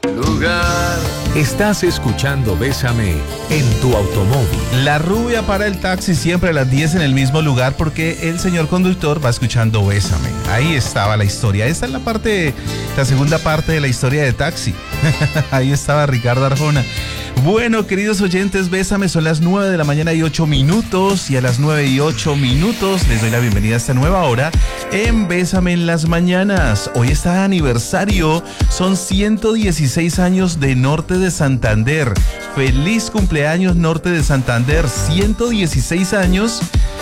Lugar. Estás escuchando Bésame en tu automóvil. La rubia para el taxi siempre a las 10 en el mismo lugar porque el señor conductor va escuchando Bésame. Ahí estaba la historia. Esta es la segunda parte de la historia de Taxi. Ahí estaba Ricardo Arjona. Bueno, queridos oyentes, Bésame, son las 9 de la mañana y 8 minutos. Y a las 9 y 8 minutos les doy la bienvenida a esta nueva hora en Bésame en las mañanas. Hoy está de aniversario. Son 116 años de Norte de Santander. Feliz cumpleaños, Norte de Santander. 116 años